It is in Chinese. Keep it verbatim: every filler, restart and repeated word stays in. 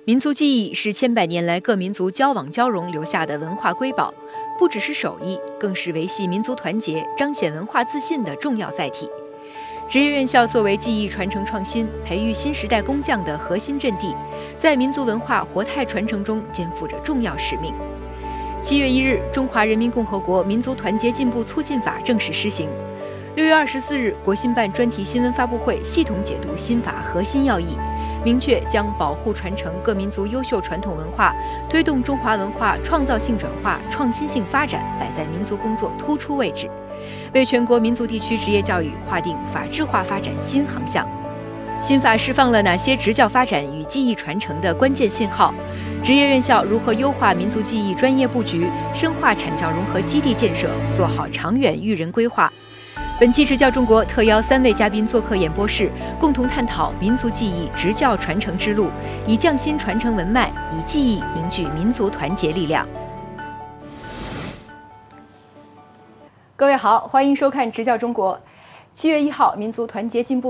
民族记忆是千百年来各民族交往交融留下的文化瑰宝，不只是手艺，更是维系民族团结、彰显文化自信的重要载体。职业院校作为技艺传承创新、培育新时代工匠的核心阵地，在民族文化活态传承中肩负着重要使命。七月一日，《中华人民共和国民族团结进步促进法》正式施行。六月二十四日，国新办专题新闻发布会系统解读新法核心要义，明确将保护传承各民族优秀传统文化，推动中华文化创造性转化、创新性发展摆在民族工作突出位置，为全国民族地区职业教育划定法治化发展新航向。新法释放了哪些职教发展与技艺传承的关键信号？职业院校如何优化民族技艺专业布局，深化产教融合基地建设，做好长远育人规划？本期职教中国特邀三位嘉宾做客演播室，共同探讨民族技艺职教传承之路，以匠心传承文脉，以技艺凝聚民族团结力量。各位好，欢迎收看职教中国。七月一号，民族团结进步